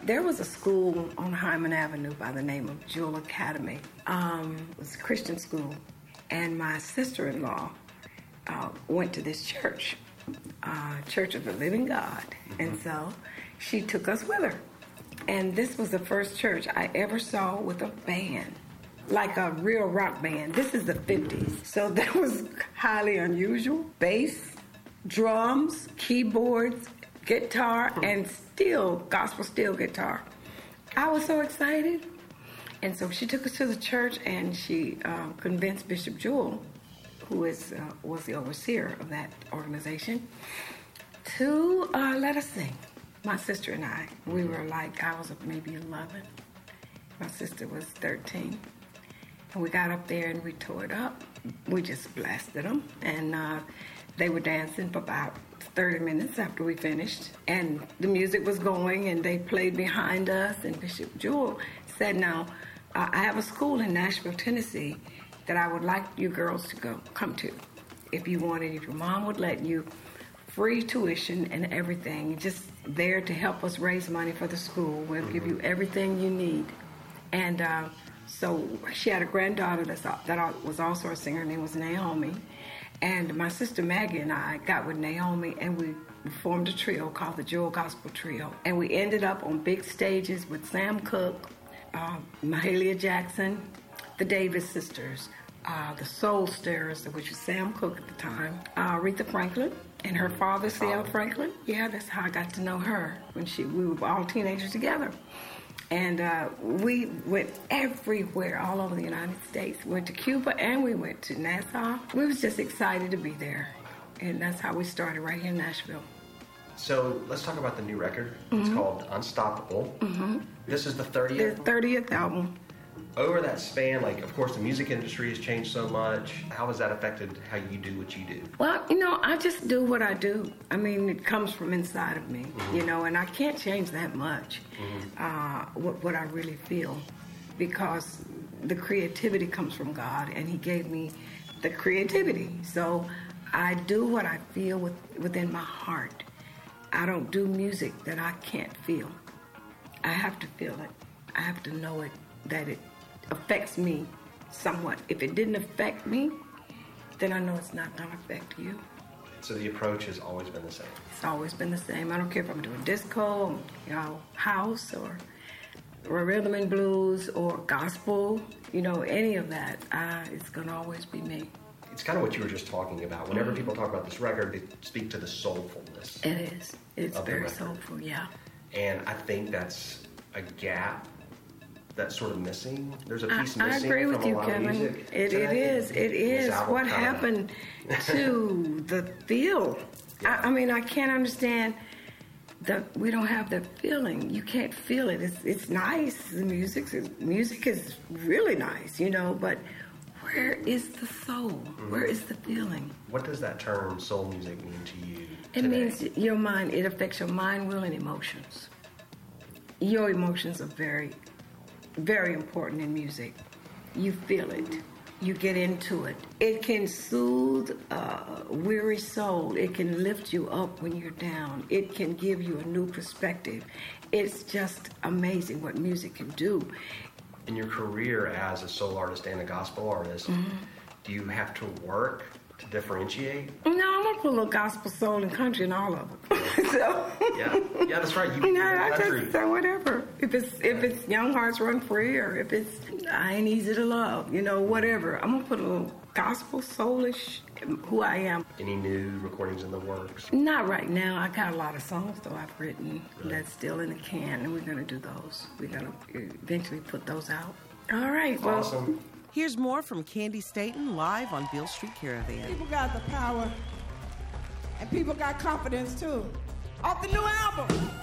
There was a school on Hyman Avenue by the name of Jewel Academy. It was a Christian school. And my sister-in-law went to this church, Church of the Living God. And so she took us with her. And this was the first church I ever saw with a band, like a real rock band. This is the 50s. So that was highly unusual. Bass, drums, keyboards, guitar, and gospel steel guitar. I was so excited. And so she took us to the church, and she convinced Bishop Jewel, who was the overseer of that organization, to let us sing. My sister and I, we were like, I was maybe 11. My sister was 13. And we got up there and we tore it up. We just blasted them. And they were dancing for about 30 minutes after we finished. And the music was going, and they played behind us. And Bishop Jewel said, now, I have a school in Nashville, Tennessee, that I would like you girls to come to. If you wanted, if your mom would let you, free tuition and everything, just there to help us raise money for the school. We'll give you everything you need. And so she had a granddaughter that was also a singer. Her name was Naomi. And my sister Maggie and I got with Naomi, and we formed a trio called the Jewel Gospel Trio. And we ended up on big stages with Sam Cooke, Mahalia Jackson, the Davis Sisters, the Soul Stirrers, which was Sam Cooke at the time, Aretha Franklin, and her father, C.L. Franklin. Yeah, that's how I got to know her when we were all teenagers together. And we went everywhere, all over the United States. We went to Cuba, and we went to Nassau. We was just excited to be there. And that's how we started right here in Nashville. So let's talk about the new record. It's called Unstoppable. This is the 30th? The 30th album. Over that span, of course, the music industry has changed so much. How has that affected how you do what you do? Well, I just do what I do. I mean, it comes from inside of me, and I can't change that much, what I really feel, because the creativity comes from God, and He gave me the creativity. So I do what I feel within my heart. I don't do music that I can't feel. I have to feel it. I have to know it, that it affects me somewhat. If it didn't affect me, then I know it's not going to affect you. So the approach has always been the same? It's always been the same. I don't care if I'm doing disco, house, or rhythm and blues, or gospel, any of that. It's going to always be me. It's kind of what you were just talking about. Whenever people talk about this record, they speak to the soulfulness. It is. It's very soulful, yeah. And I think that's a gap that's sort of missing. There's a piece missing. I agree with from you, a lot Kevin. of music. It is. What happened to the feel? Yeah. I mean, I can't understand that we don't have the feeling. You can't feel it. It's nice. The music is really nice, but where is the soul? Where is the feeling? What does that term soul music mean to you today? It means your mind. It affects your mind, will, and emotions. Your emotions are very, very important in music. You feel it. You get into it. It can soothe a weary soul. It can lift you up when you're down. It can give you a new perspective. It's just amazing what music can do. In your career as a soul artist and a gospel artist, do you have to work to differentiate? No, I'm gonna put a little gospel, soul, and country in all of them. So, yeah, that's right. I just say whatever. If it's Young Hearts Run Free, or if it's I Ain't Easy to Love, whatever. I'm gonna put a little gospel, soulish, who I am. Any new recordings in the works? Not right now. I got a lot of songs though I've written that's still in the can, and we're gonna do those. We're gonna eventually put those out. All right. Awesome. Well, here's more from Candy Staton live on Beale Street Caravan. People got the power, and people got confidence too. Off the new album.